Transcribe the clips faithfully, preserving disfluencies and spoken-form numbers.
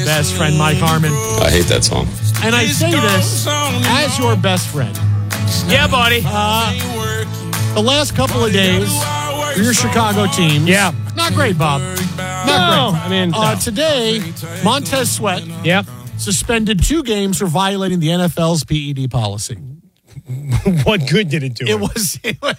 best friend, Mike Harmon. I hate that song. And I say this as your best friend. Yeah, buddy. Uh, the last couple of days for your Chicago team. Yeah. Not great, Bob. Not No, great. I mean, uh, no. Today, Montez Sweat Yep. suspended two games for violating the N F L's P E D policy. What good did it do? It was. It was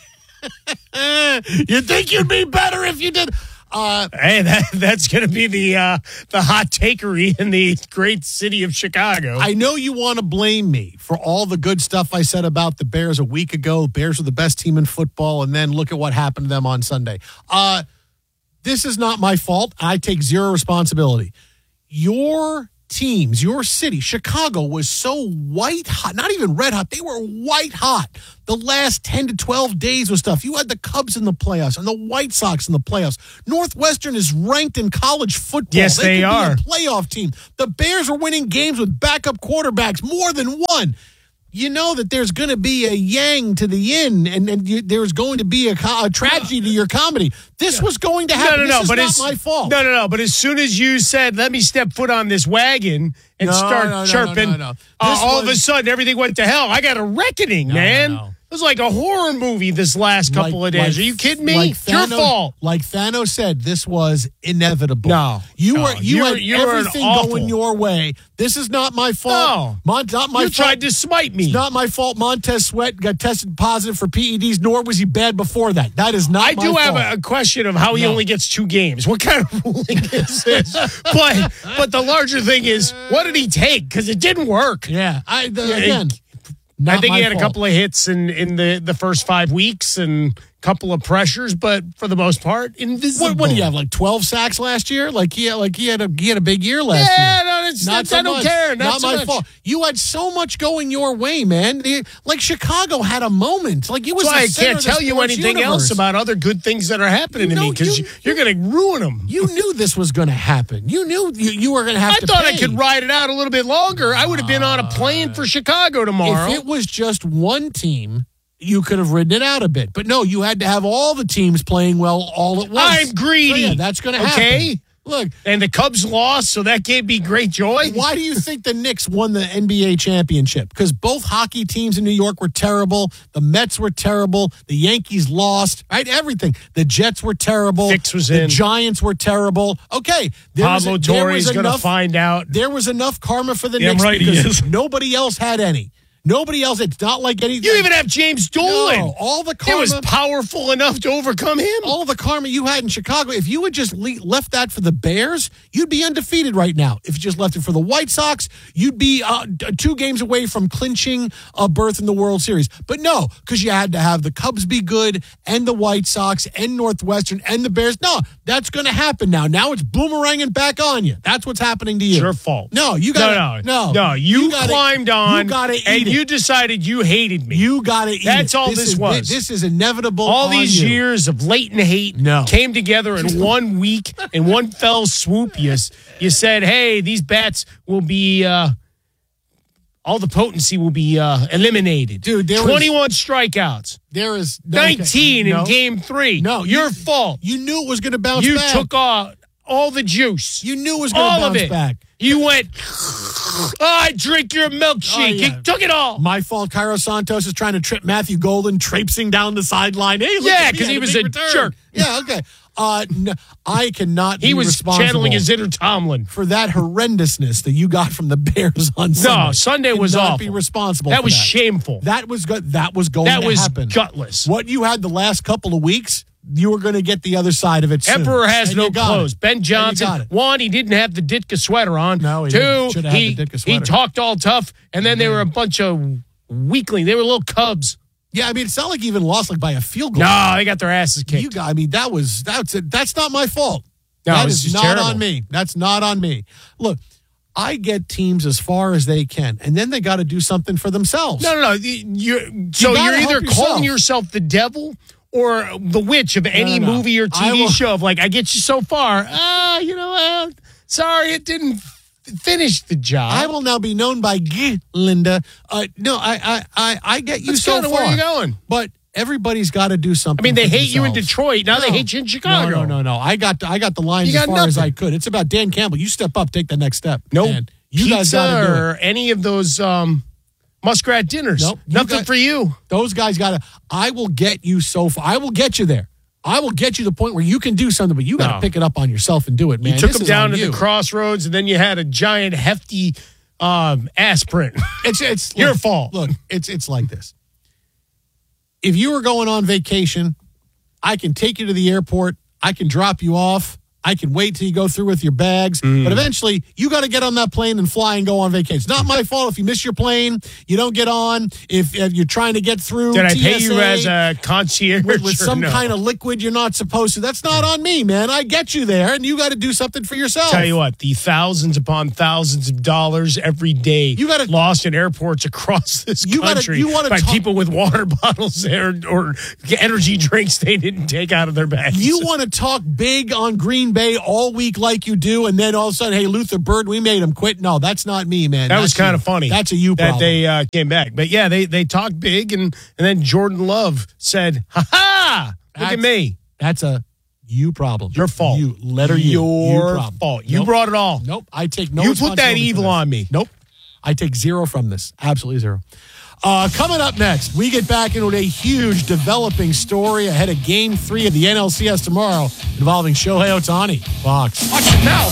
you'd think you'd be better if you did. Uh, Hey, that, that's going to be the uh, the hot takery in the great city of Chicago. I know you want to blame me for all the good stuff I said about the Bears a week ago. Bears are the best team in football, and then look at what happened to them on Sunday. Uh, this is not my fault. I take zero responsibility. Your teams, your city, Chicago, was so white hot, not even red hot. They were white hot the last ten to twelve days with stuff. You had the Cubs in the playoffs and the White Sox in the playoffs. Northwestern is ranked in college football. Yes, they could are. Be a playoff team. The Bears are winning games with backup quarterbacks, more than one. You know that there's going to be a yang to the yin, and, and you, there's going to be a, co- a tragedy to your comedy. This was going to happen. No, no, no. This is but not as, my fault. No, no, no. But as soon as you said, let me step foot on this wagon and No, start no, no, chirping, no, no, no. uh, This all of a was- sudden everything went to hell. I got a reckoning, man. no, no. It was like a horror movie this last couple Like- of days. like- Are you kidding me? Like It's your Thanos- fault. Like Thanos said, this was inevitable. No, you no. were you You're- had you're an everything awful- going your way. This is not my fault. No. Mon- not my You fault. tried to smite me. It's not my fault. Montez Sweat got tested positive for P E Ds. Nor was he bad before that. That is not. I my do fault. have a, a question of how he No. only gets two games. What kind of ruling is this? but but the larger thing is, what did he take? Because it didn't work. Yeah. I the, Yeah, again. it- not I think my he had fault. a couple of hits in, in the, the first five weeks and a couple of pressures, but for the most part, invisible. What, what do you have? Like twelve sacks last year? Like he had, like he had a he had a big year last Yeah, year. no, it's, Not it's, so I don't much. care. Not, Not so my much. fault. You had so much going your way, man. The- Like Chicago had a moment. Like it was. That's why the I center can't of the tell you sports anything universe. else about other good things that are happening You to me know, because you- you, you're going to ruin them. You knew this was going to happen. You knew you, you were going to have I to. thought pay. I could ride it out a little bit longer. I would have been on a plane for Chicago tomorrow. If it was just one team, you could have ridden it out a bit. But no, you had to have all the teams playing well all at once. I'm greedy. So, yeah, that's going to happen. Okay? Look, and the Cubs lost, so that gave me great joy. why do you think the Knicks won the N B A championship? Because both hockey teams in New York were terrible. The Mets were terrible. The Yankees lost. Right, everything. The Jets were terrible. Fix was the in. Giants were terrible. Okay, there was, Pablo there Torre's was going to enough. find out. There was enough karma for the Yeah, Knicks right, he because is. nobody else had any. Nobody else. It's not like anything. You even have James Dolan. No, all the It karma. was powerful enough to overcome him. all the karma you had in Chicago, if you had just le- left that for the Bears, you'd be undefeated right now. If you just left it for the White Sox, you'd be uh, d- two games away from clinching a berth in the World Series. But no, because you had to have the Cubs be good and the White Sox and Northwestern and the Bears. No, that's going to happen now. Now it's boomeranging back on you. That's what's happening to you. It's your fault. No, you got no, no, no, no. You, gotta- climbed on, You got to eat and it. you decided you hated me. You got to eat That's it. all this is, was. This is inevitable. All on these you. years of latent hate No. came together in one week, in one fell swoop. You, you said, hey, these bats will be, uh, all the potency will be uh, eliminated. Dude, there was- twenty-one strikeouts. There is no, okay. nineteen No. in game three. No, Your you- fault. You knew it was going to bounce You back. took all, all the juice. You knew it was going to all bounce of it. back. You went, oh, I drink your milkshake. Oh, yeah. You took it all. My fault. Cairo Santos is trying to trip Matthew Golden, traipsing down the sideline. Hey, look Yeah, at me, 'cause I he had was big a return. jerk. Yeah, okay. Uh, no, I cannot He be was responsible channeling his inner Tomlin. for that horrendousness that you got from the Bears on Sunday. No, Sunday was Cannot awful. be responsible That for was that. shameful. That was good. That was going That to was happen. gutless. What you had the last couple of weeks, you were going to get the other side of it soon. Emperor has And no you got clothes. it. Ben And you Johnson, got it. one, he didn't have the Ditka sweater on. No, he Two, didn't. Should have had he, the Ditka he sweater. talked all tough, and then they were a bunch of weaklings. They were little cubs. Yeah, I mean, it's not like you even lost like by a field goal. No, they got their asses kicked. You got, I mean, that was that's it. That's not my fault. No, it that was is just not terrible. on me. That's not on me. Look, I get teams as far as they can, and then they got to do something for themselves. No, no, no. You, so gotta you're help either calling yourself. yourself the devil or the witch of any no, no. movie or T V I will- show. Of like, I get you so far. Ah, you know, uh, sorry, it didn't f- finish the job. I will now be known by G, Linda. Uh, no, I, I, I, I get you That's so kinda far. where you're going. But Everybody's got to do something. I mean, they for hate you in themselves. Detroit. Now No. they hate you in Chicago. No, no, no, no. I got I got the lines You as got far as nothing. I could. It's about Dan Campbell. You step up, take the next step. No man. You guys pizza got to do it. or any of those um, muskrat dinners. Nope. You Nothing got- for you. Those guys got to. I will get you so far. I will get you there. I will get you to the point where you can do something, but you got to No. pick it up on yourself and do it, man. You took This them is down on to you. the crossroads, and then you had a giant, hefty um, aspirin. It's it's Your look, fault. Look, it's it's like this. If you were going on vacation, I can take you to the airport. I can drop you off. I can wait till you go through with your bags. Mm. But eventually, you got to get on that plane and fly and go on vacation. It's not my fault if you miss your plane, you don't get on, if, if you're trying to get through Did I T S A pay you as a concierge with, with or some no? kind of liquid you're not supposed to. That's not on me, man. I get you there, and you got to do something for yourself. Tell you what, the thousands upon thousands of dollars every day You gotta- lost in airports across this You gotta- country you wanna by talk- people with water bottles there or energy drinks they didn't take out of their bags. You want to talk big on Green Bay all week like you do, and then all of a sudden, hey, Luther Bird, we made him quit. No, that's not me, man. that That's was kind you. of funny. That's a you that problem. they uh, came back, but yeah, they they talked big, and and then Jordan Love said, "Ha ha! Look That's- at me, That's a you problem. your fault, You letter U. your you problem. fault. You Nope. brought it all. Nope. I take no. you put that responsibility for evil this. on me. Nope. I take zero from this. Absolutely zero. Uh, coming up next, we get back into a huge developing story ahead of Game Three of the N L C S tomorrow, involving Shohei Ohtani. Fox. Watch it now."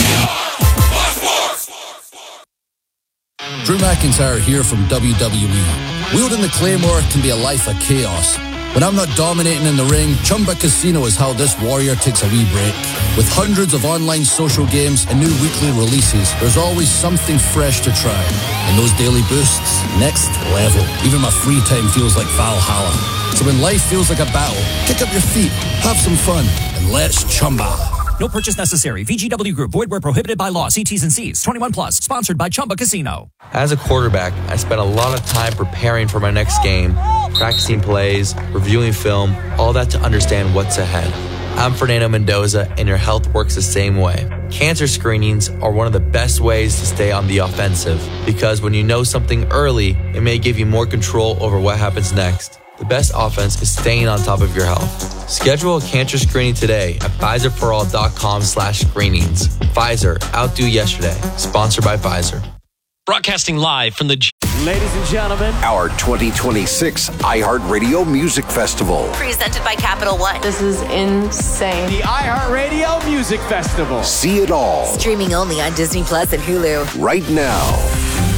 Drew McIntyre here from W W E. Wielding the Claymore can be a life of chaos. When I'm not dominating in the ring, Chumba Casino is how this warrior takes a wee break. With hundreds of online social games and new weekly releases, there's always something fresh to try. And those daily boosts, next level. Even my free time feels like Valhalla. So when life feels like a battle, kick up your feet, have some fun, and let's Chumba. No purchase necessary. V G W Group. Void where prohibited by law. See T's and C's. twenty-one plus. Sponsored by Chumba Casino. As a quarterback, I spent a lot of time preparing for my next game, practicing plays, reviewing film, all that to understand what's ahead. I'm Fernando Mendoza, and your health works the same way. Cancer screenings are one of the best ways to stay on the offensive, because when you know something early, it may give you more control over what happens next. The best offense is staying on top of your health. Schedule a cancer screening today at Pfizer for all dot com slash screenings. Pfizer, outdo yesterday. Sponsored by Pfizer. Broadcasting live from the G- Ladies and gentlemen, Our twenty twenty-six iHeartRadio Music Festival. Presented by Capital One. This is insane. the iHeartRadio Music Festival. See it all Streaming only on Disney Plus and Hulu. right now.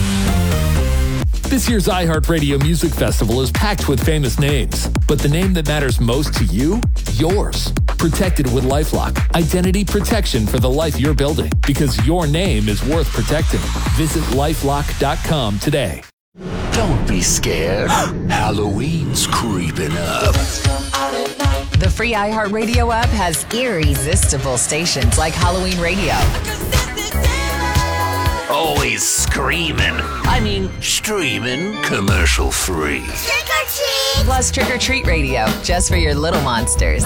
This year's iHeartRadio Music Festival is packed with famous names, but the name that matters most to you? Yours. Protected with LifeLock. Identity protection for the life you're building, because your name is worth protecting. Visit lifelock dot com today. Don't be scared. Halloween's creeping up. The free iHeartRadio app has irresistible stations like Halloween Radio. Always screaming. I mean, streaming commercial free. Plus Trick or Treat Radio, just for your little monsters.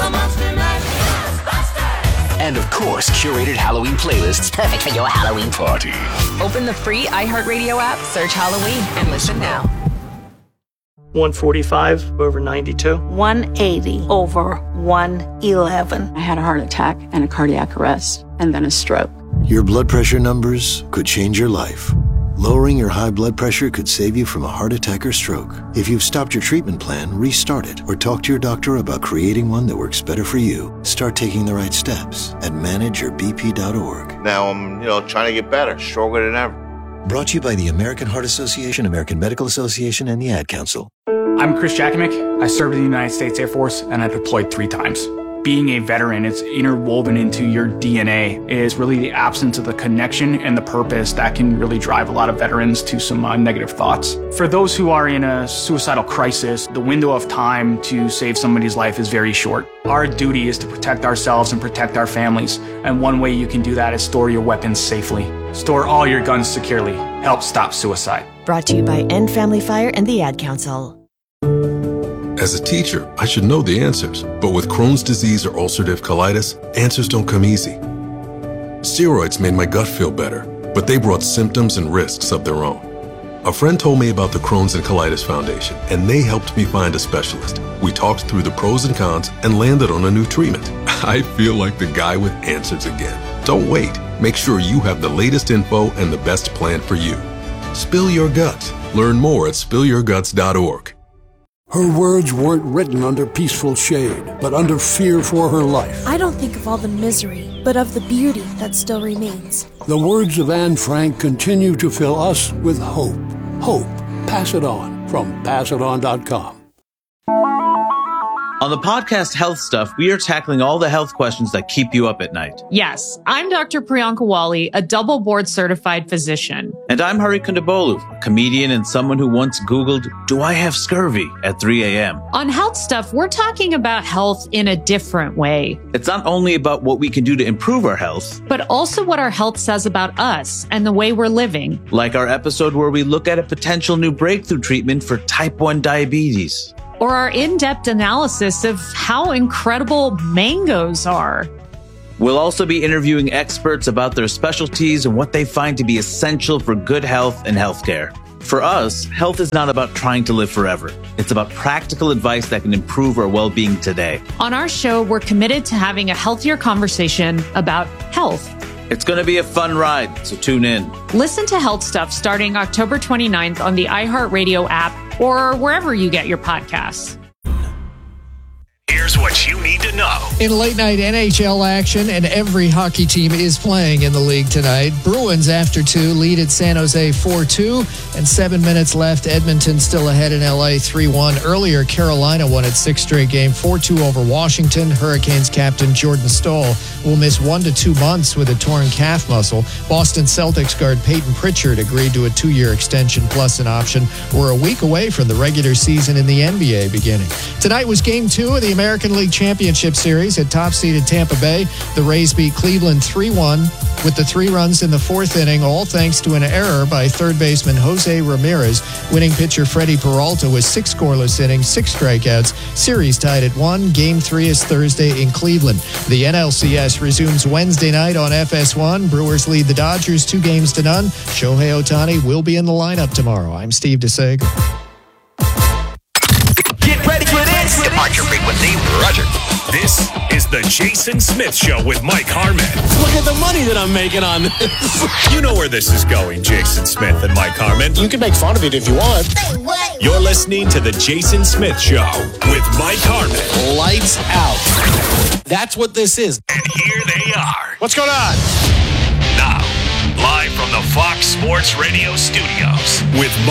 And of course, curated Halloween playlists. Perfect for your Halloween Party. Open the free iHeartRadio app, search Halloween, and listen now. one forty-five over ninety-two. one eighty over one eleven. I had a heart attack and a cardiac arrest, and then a stroke. Your blood pressure numbers could change your life. Lowering your high blood pressure could save you from a heart attack or stroke. If you've stopped your treatment plan, restart it or talk to your doctor about creating one that works better for you. Start taking the right steps at manage your b p dot org. Now I'm, you know, trying to get better, stronger than ever. Brought to you by the American Heart Association, American Medical Association, and the Ad Council. I'm Chris Jakimick. I served in the United States Air Force, and I deployed three times. Being a veteran, it's interwoven into your D N A, is really the absence of the connection and the purpose that can really drive a lot of veterans to some uh, negative thoughts. For those who are in a suicidal crisis, the window of time to save somebody's life is very short. Our duty is to protect ourselves and protect our families, and one way you can do that is store your weapons safely. Store all your guns securely. Help stop suicide. Brought to you by End Family Fire and the Ad Council. As a teacher, I should know the answers, but with Crohn's disease or ulcerative colitis, answers don't come easy. Steroids made my gut feel better, but they brought symptoms and risks of their own. A friend told me about the Crohn's and Colitis Foundation, and they helped me find a specialist. We talked through the pros and cons and landed on a new treatment. I feel like the guy with answers again. Don't wait. Make sure you have the latest info and the best plan for you. Spill your guts. Learn more at spill your guts dot org. Her words weren't written under peaceful shade, but under fear for her life. I don't think of all the misery, but of the beauty that still remains. The words of Anne Frank continue to fill us with hope. Hope. Pass it on from pass it on dot com. On the podcast Health Stuff, we are tackling all the health questions that keep you up at night. Yes, I'm Doctor Priyanka Wali, a double board certified physician. And I'm Hari Kondabolu, a comedian and someone who once Googled, do I have scurvy at three a.m. On Health Stuff, we're talking about health in a different way. It's not only about what we can do to improve our health, but also what our health says about us and the way we're living. Like our episode where we look at a potential new breakthrough treatment for type one diabetes. Or our in-depth analysis of how incredible mangoes are. We'll also be interviewing experts about their specialties and what they find to be essential for good health and healthcare. For us, health is not about trying to live forever. It's about practical advice that can improve our well-being today. On our show, we're committed to having a healthier conversation about health. It's going to be a fun ride, so tune in. Listen to Health Stuff starting October twenty-ninth on the iHeartRadio app or wherever you get your podcasts. Here's what you need to know. In late night N H L action, and every hockey team is playing in the league tonight. Bruins after two lead at San Jose four two, and seven minutes left. Edmonton still ahead in L A three one. Earlier, Carolina won its sixth straight game four two over Washington. Hurricanes captain Jordan Stoll will miss one to two months with a torn calf muscle. Boston Celtics guard Peyton Pritchard agreed to a two-year extension plus an option. We're a week away from the regular season in the N B A beginning. Tonight was game two of the American League Championship Series at top-seeded Tampa Bay. The Rays beat Cleveland three one with the three runs in the fourth inning, all thanks to an error by third baseman Jose Ramirez. Winning pitcher Freddie Peralta with six scoreless innings, six strikeouts. Series tied at one. Game three is Thursday in Cleveland. The N L C S resumes Wednesday night on F S one. Brewers lead the Dodgers two games to none. Shohei Ohtani will be in the lineup tomorrow. I'm Steve DeSager. Get ready for this. Departure frequency, Roger. This is the Jason Smith Show with Mike Harmon. Look at the money that I'm making on this. You know where this is going, Jason Smith and Mike Harmon. You can make fun of it if you want. You're listening to the Jason Smith Show with Mike Harmon. Lights out. That's what this is. And here they are. What's going on? Now, live from the Fox Sports Radio studios with